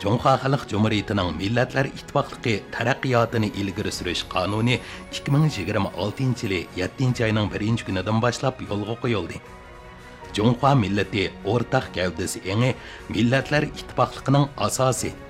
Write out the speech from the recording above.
Жоңхо Халық Cumhuriyetining Millatlar Ittifoqligi taraqqiyotini ilgari surish qonuni 2026 yili 7 oyning 1 kunidan boshlab yo'lga qo'yildi. Жоңхо millati o'rtaq gavdasi еңі Millatlar Ittifoqligining asosi